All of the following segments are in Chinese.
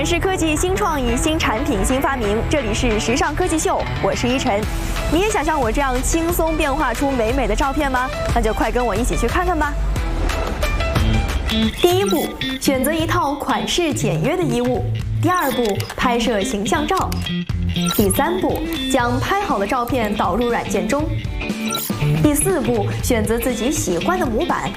是科技新创意、新产品、新发明，这里是时尚科技秀，我是依晨。你也想像我这样轻松变化出美美的照片吗？那就快跟我一起去看看吧。第一步，选择一套款式简约的衣物。第二步，拍摄形象照。第三步，将拍好的照片导入软件中。第四步，选择自己喜欢的模板。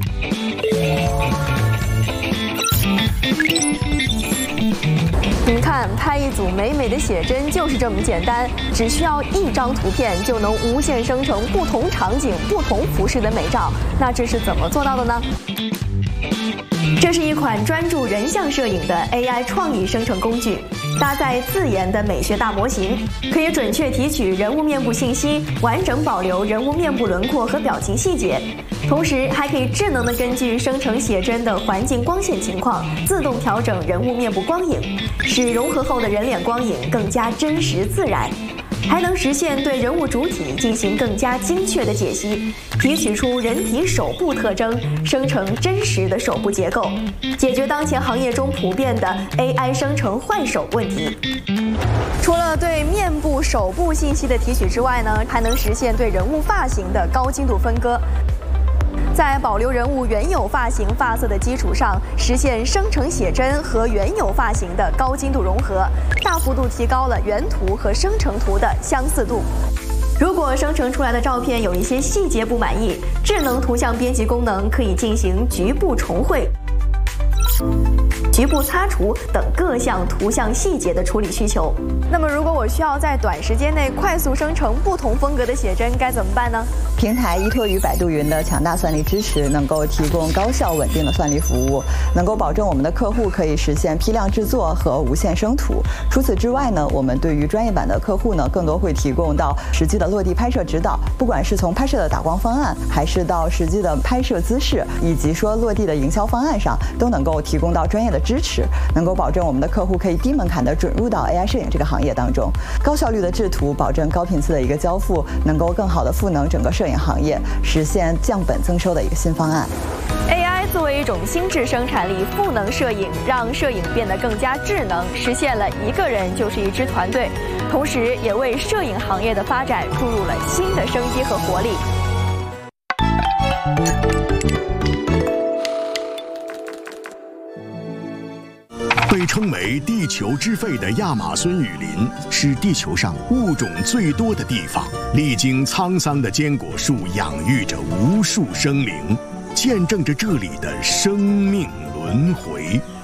你们看，拍一组美美的写真就是这么简单，只需要一张图片就能无限生成不同场景、不同服饰的美照。那这是怎么做到的呢？这是一款专注人像摄影的 AI 创意生成工具，搭载自研的美学大模型，可以准确提取人物面部信息，完整保留人物面部轮廓和表情细节，同时还可以智能的根据生成写真的环境光线情况，自动调整人物面部光影，使融合后的人脸光影更加真实自然。还能实现对人物主体进行更加精确的解析，提取出人体手部特征，生成真实的手部结构，解决当前行业中普遍的 AI 生成换手问题。除了对面部、手部信息的提取之外呢，还能实现对人物发型的高精度分割。在保留人物原有发型发色的基础上，实现生成写真和原有发型的高精度融合，大幅度提高了原图和生成图的相似度。如果生成出来的照片有一些细节不满意，智能图像编辑功能可以进行局部重绘、局部擦除等各项图像细节的处理需求。那么，如果我需要在短时间内快速生成不同风格的写真，该怎么办呢？ 平台依托于百度云的强大算力支持，能够提供高效稳定的算力服务，能够保证我们的客户可以实现批量制作和无限生图。除此之外呢，我们对于专业版的客户呢，更多会提供到实际的落地拍摄指导，不管是从拍摄的打光方案，还是到实际的拍摄姿势，以及说落地的营销方案上，都能够提供到专业的支持，能够保证我们的客户可以低门槛的准入到 AI 摄影这个行业当中，高效率的制图，保证高频次的一个交付，能够更好的赋能整个摄影行业，实现降本增收的一个新方案。 AI 作为一种心智生产力，赋能摄影，让摄影变得更加智能，实现了一个人就是一支团队，同时也为摄影行业的发展注入了新的生机和活力。 被称为地球之肺的亚马孙雨林是地球上物种最多的地方，历经沧桑的坚果树养育着无数生灵，见证着这里的生命轮回。